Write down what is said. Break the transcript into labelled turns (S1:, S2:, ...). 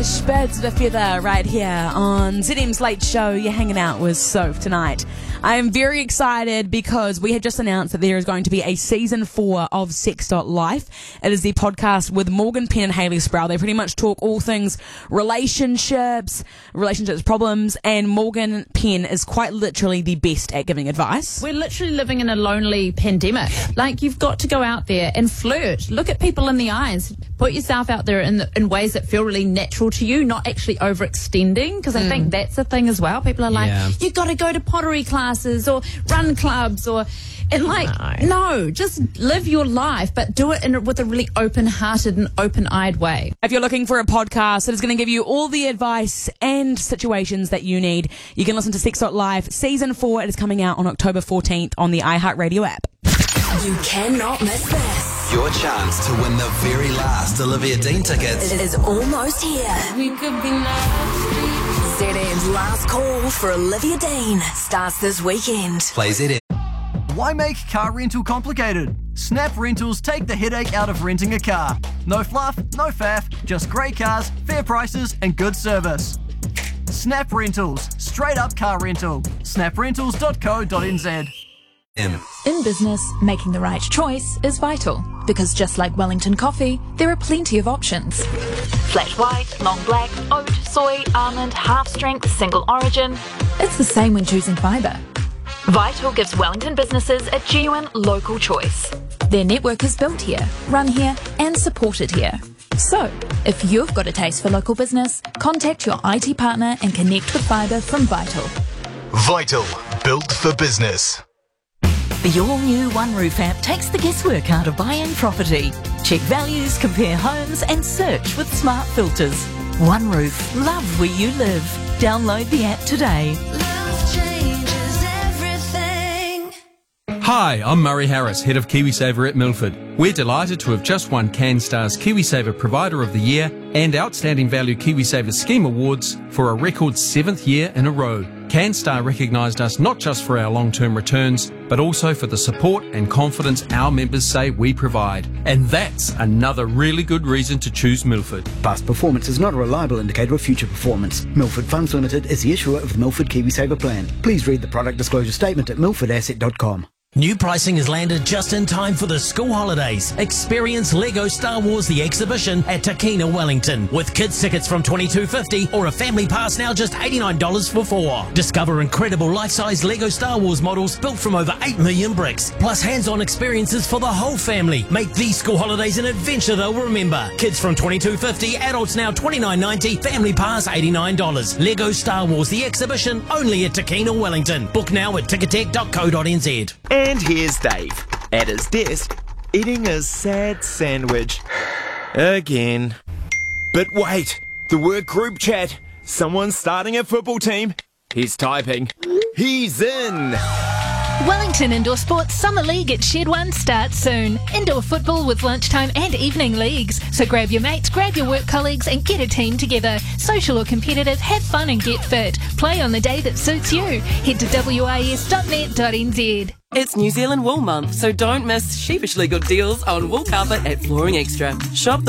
S1: Fish, Birds of a Feather, right here on ZM's Late Show. You're hanging out with Soph tonight. I am very excited because we have just announced that there is going to be a season 4 of Sex.Life. It is the podcast with Morgan Penn and Hayley Sproul. They pretty much talk all things relationships problems, and Morgan Penn is quite literally the best at giving advice.
S2: We're literally living in a lonely pandemic. Like, you've got to go out there and flirt. Look at people in the eyes. Put yourself out there in ways that feel really natural to you, not actually overextending, because I think that's the thing as well. People are like, you've got to go to pottery classes or run clubs no, just live your life, but do it with a really open-hearted and open-eyed way.
S1: If you're looking for a podcast that is going to give you all the advice and situations that you need, you can listen to Sex.Life. Season 4, it is coming out on October 14th on the iHeartRadio app.
S3: You cannot miss this.
S4: Your chance to win the very last Olivia Dean tickets.
S3: It is almost here.
S5: We could be last.
S3: ZM's last call for Olivia Dean starts this weekend.
S4: Play ZM.
S6: Why make car rental complicated? Snap Rentals take the headache out of renting a car. No fluff, no faff, just great cars, fair prices and good service. Snap Rentals, straight up car rental. snaprentals.co.nz.
S7: In business, making the right choice is vital, because just like Wellington coffee, there are plenty of options. Flat white, long black, oat, soy, almond, half strength, single origin. It's the same when choosing fibre. Vital gives Wellington businesses a genuine local choice. Their network is built here, run here, and supported here. So, if you've got a taste for local business, contact your IT partner and connect with fibre from Vital.
S8: Vital, built for business.
S9: The all-new OneRoof app takes the guesswork out of buying property. Check values, compare homes and search with smart filters. OneRoof, love where you live. Download the app today.
S5: Love changes everything.
S10: Hi, I'm Murray Harris, Head of KiwiSaver at Milford. We're delighted to have just won CanStar's KiwiSaver Provider of the Year and Outstanding Value KiwiSaver Scheme Awards for a record 7th year in a row. CanStar recognised us not just for our long-term returns, but also for the support and confidence our members say we provide. And that's another really good reason to choose Milford.
S11: Past performance is not a reliable indicator of future performance. Milford Funds Limited is the issuer of the Milford KiwiSaver plan. Please read the product disclosure statement at milfordasset.com.
S12: New pricing has landed just in time for the school holidays. Experience Lego Star Wars The Exhibition at Takina Wellington, with kids tickets from $22.50 or a family pass now just $89 for 4. Discover incredible life-size Lego Star Wars models built from over 8 million bricks, plus hands-on experiences for the whole family. Make these school holidays an adventure they'll remember. Kids from $22.50, adults now $29.90, family pass $89. Lego Star Wars The Exhibition, only at Takina Wellington. Book now at ticketek.co.nz.
S13: And here's Dave, at his desk, eating a sad sandwich. Again. But wait, the work group chat. Someone's starting a football team. He's typing. He's in!
S14: Wellington Indoor Sports Summer League at Shed 1 starts soon. Indoor football with lunchtime and evening leagues. So grab your mates, grab your work colleagues and get a team together. Social or competitive, have fun and get fit. Play on the day that suits you. Head to wis.net.nz.
S15: It's New Zealand Wool Month, so don't miss sheepishly good deals on wool carpet at Flooring Extra. Shop